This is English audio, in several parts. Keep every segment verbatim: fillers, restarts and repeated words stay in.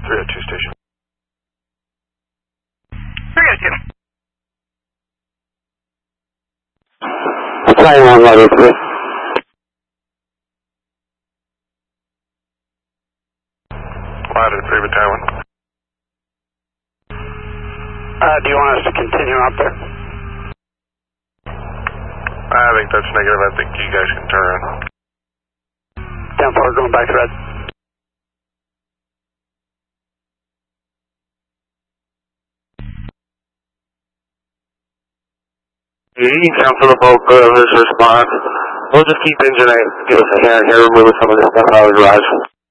three oh two station. three oh two. Taiwan one oh three. Ladder three with Taiwan. Uh, do you want us to continue up there? I think that's negative. I think you guys can turn around. ten four, going back to red. eighty, Council of Oak, uh, this response. We'll just keep engine eight. Give us a hand here, removing some of this stuff out of the garage.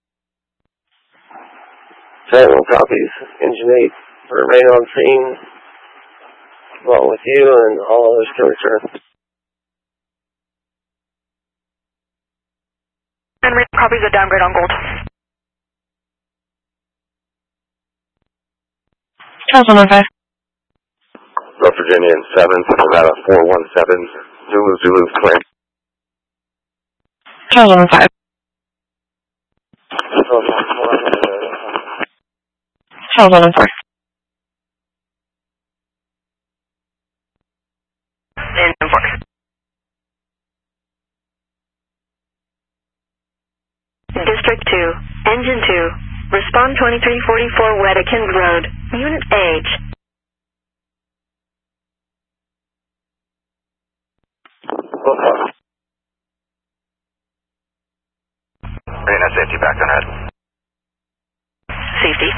Several copies. Engine eight for rain on scene. Along with you and all others to return. And read copies of downgrade on gold. Council one five. North Virginia and seventh, Nevada four one seven, Zulu Zulu claim. Council one five. Council one four. And four. District two, Engine two, respond twenty-three forty-four Wedekind Road, Unit H. Marina safety back on red. Safety.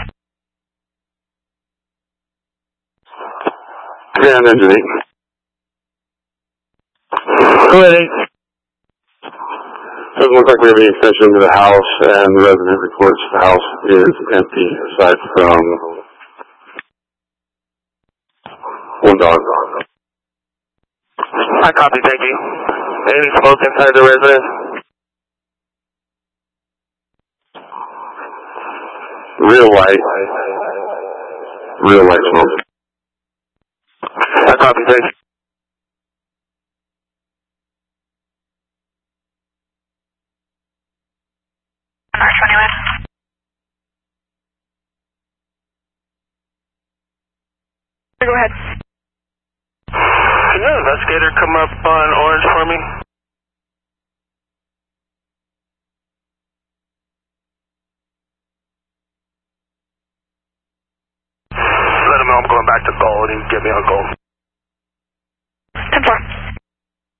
Yeah, engine eight. Go ahead, eight. Doesn't look like we have any extension to the house, and the resident reports the house is empty, aside from one dog. I copy, thank you. Any smoke inside the residence? Real light. Real light smoke. I copy, thank you. Go ahead. Can an investigator come up on orange for me? Let him know I'm going back to gold. He can get me on gold.